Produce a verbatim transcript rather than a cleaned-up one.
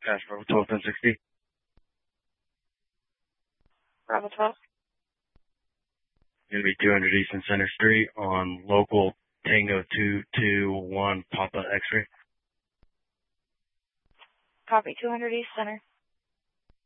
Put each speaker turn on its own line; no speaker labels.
Pass Bravo twelve ten sixty.
Bravo twelve.
Going to be two hundred Eastern Center Street on local Tango two two one Papa X-ray.
Copy, two hundred East Center.